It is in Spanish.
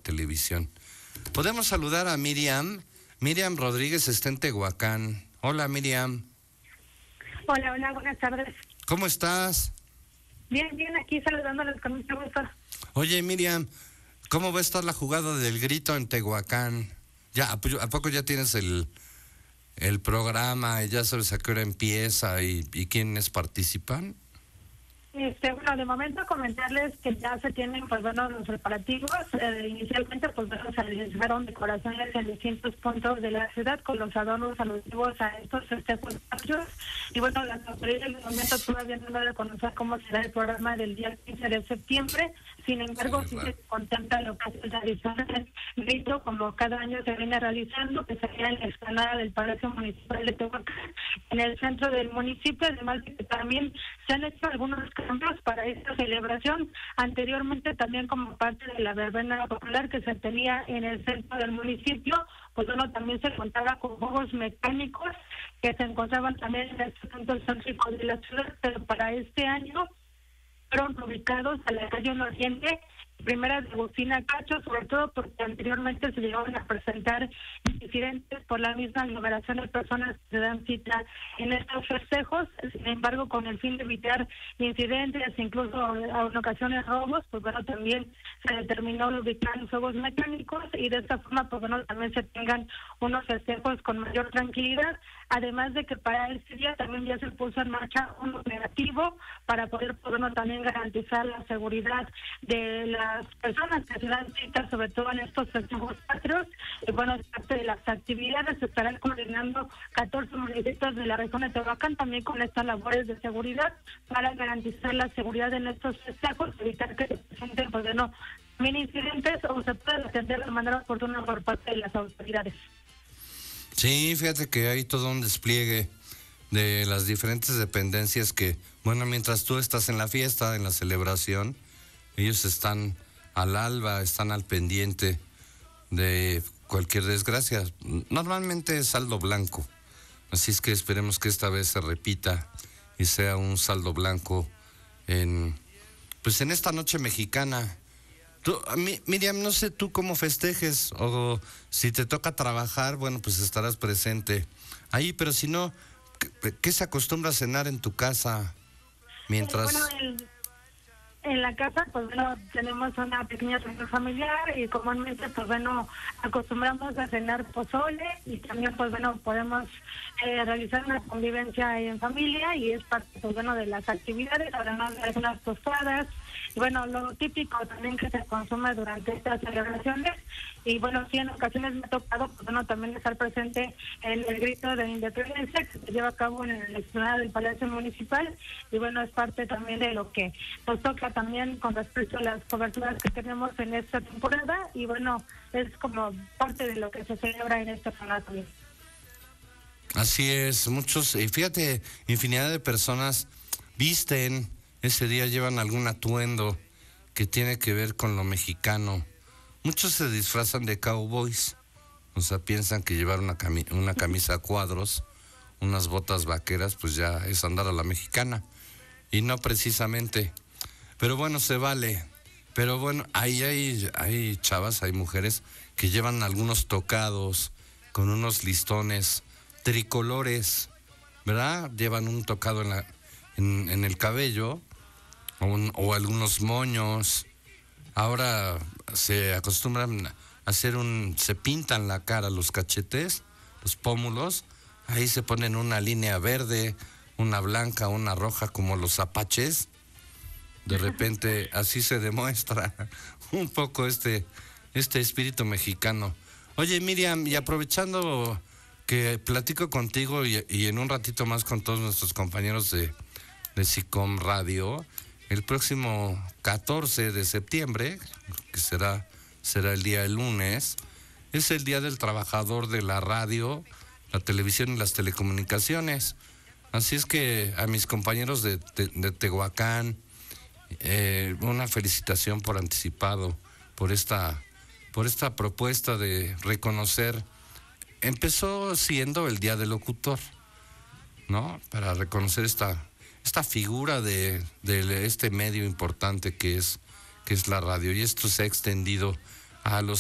televisión. Podemos saludar a Miriam. Miriam Rodríguez está en Tehuacán. Hola, Miriam. Hola, buenas tardes. ¿Cómo estás? Bien, aquí saludándoles con mucho gusto. Oye, Miriam, ¿cómo va a estar la jugada del grito en Tehuacán? ¿A poco ya tienes el programa y ya sabes a qué hora empieza y quiénes participan? Bueno, de momento comentarles que ya se tienen, los preparativos. Inicialmente, se realizaron decoraciones en distintos puntos de la ciudad con los adornos alusivos a estos festejos patrios. Y las autoridades de momento todavía no van a conocer cómo será el programa del día 15 de septiembre. Sin embargo, sí se contempla lo que es el tradicional grito, como cada año se viene realizando, que sería en la explanada del Palacio Municipal de Tehuacán, en el centro del municipio, además de que también se han hecho algunos cambios para esta celebración. Anteriormente, también como parte de la verbena popular que se tenía en el centro del municipio, también se contaba con juegos mecánicos que se encontraban también en el centro céntrico de la ciudad, pero para este año fueron ubicados a la calle Oriente, primera de Agustina Cacho, sobre todo porque anteriormente se llegaban a presentar incidentes por la misma aglomeración de personas que se dan cita en estos festejos. Sin embargo, con el fin de evitar incidentes, incluso en ocasiones robos, también se determinó ubicar los juegos mecánicos y de esta forma, también se tengan unos festejos con mayor tranquilidad. Además de que para este día también ya se puso en marcha un operativo para poder también garantizar la seguridad de las personas que se dan cita, sobre todo en estos festejos patrios. Y parte de las actividades se estarán coordinando 14 municipios de la región de Tehuacán también con estas labores de seguridad para garantizar la seguridad en estos festejos, evitar que se presenten también incidentes o se puedan atender de manera oportuna por parte de las autoridades. Sí, fíjate que hay todo un despliegue de las diferentes dependencias que, mientras tú estás en la fiesta, en la celebración, ellos están al alba, están al pendiente de cualquier desgracia. Normalmente es saldo blanco, así es que esperemos que esta vez se repita y sea un saldo blanco en esta noche mexicana. Miriam, no sé tú cómo festejes o si te toca trabajar, estarás presente ahí, pero si no, ¿qué se acostumbra a cenar en tu casa mientras...? En la casa, tenemos una pequeña reunión familiar y comúnmente, acostumbramos a cenar pozole y también, podemos realizar una convivencia en familia y es parte, de las actividades, además de algunas tostadas. Y lo típico también que se consume durante estas celebraciones. Y sí, en ocasiones me ha tocado, también estar presente en el grito de independencia que se lleva a cabo en la explanada del Palacio Municipal. Y es parte también de lo que nos toca también con respecto a las coberturas que tenemos en esta temporada. Y es como parte de lo que se celebra en esta zona también. Así es, fíjate, infinidad de personas visten ese día, llevan algún atuendo que tiene que ver con lo mexicano. Muchos se disfrazan de cowboys, piensan que llevar una camisa a cuadros, unas botas vaqueras, ya es andar a la mexicana, y no precisamente. Pero se vale. Pero ahí hay chavas, hay mujeres que llevan algunos tocados con unos listones tricolores, ¿verdad? Llevan un tocado en el cabello o algunos moños. Ahora se acostumbran a hacer se pintan la cara, los cachetes, los pómulos, ahí se ponen una línea verde, una blanca, una roja, como los apaches. De repente así se demuestra un poco este espíritu mexicano. Oye, Miriam, y aprovechando que platico contigo y en un ratito más con todos nuestros compañeros de SICOM Radio, el próximo 14 de septiembre, que será el día del lunes, es el Día del Trabajador de la Radio, la televisión y las telecomunicaciones. Así es que a mis compañeros de Tehuacán, una felicitación por anticipado por esta propuesta de reconocer. Empezó siendo el Día del Locutor, ¿no? Para reconocer esta figura de este medio importante que es la radio, y esto se ha extendido a los